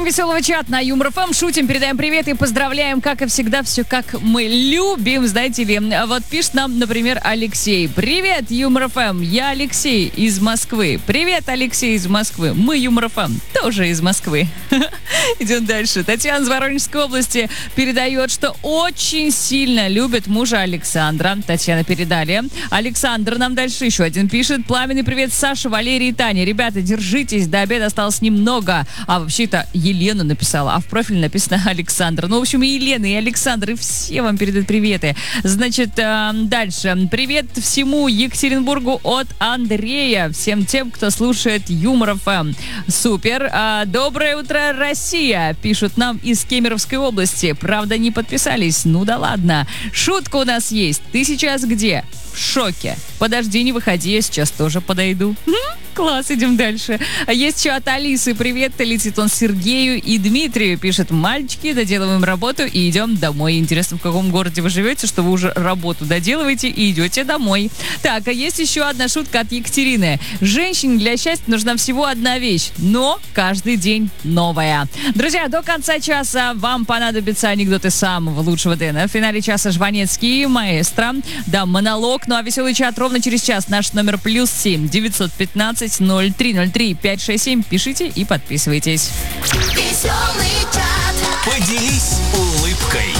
веселого чата на Юмор ФМ. Шутим, передаем привет и поздравляем, как и всегда, все как мы любим, знаете ли. Вот пишет нам, например, Алексей. Привет, Юмор ФМ, я Алексей из Москвы. Привет, Алексей из Москвы. Мы Юмор ФМ, тоже из Москвы. Идем дальше. Татьяна из Воронежской области передает, что очень сильно любит мужа Александра. Татьяна, передали. Александр нам дальше еще один пишет. Пламенный привет Саше, Валерии и Тане. Ребята, держитесь, до обеда осталось немного. А вообще-то Елена написала, а в профиле написано Александр. Ну, в общем, и Елена, и Александр, и все вам передают приветы. Значит, дальше. Привет всему Екатеринбургу от Андрея. Всем тем, кто слушает Юмор ФМ. Супер. Доброе утро, Россия, пишут нам из Кемеровской области. Правда, не подписались. Ну да ладно. Шутка у нас есть. Ты сейчас где? В шоке. Подожди, не выходи, я сейчас тоже подойду. Класс, идем дальше. Есть еще от Алисы. Привет, летит он Сергею и Дмитрию. Пишет: мальчики, доделываем работу и идем домой. Интересно, в каком городе вы живете, что вы уже работу доделываете и идете домой. Так, а есть еще одна шутка от Екатерины. Женщине для счастья нужна всего одна вещь, но каждый день новая. Друзья, до конца часа вам понадобятся анекдоты самого лучшего Дэна. В финале часа Жванецкий, маэстро. Да, монолог. Ну а веселый чат ровно через час. Наш номер +7 915 0303 567. Пишите и подписывайтесь. Веселый чат. Поделись улыбкой.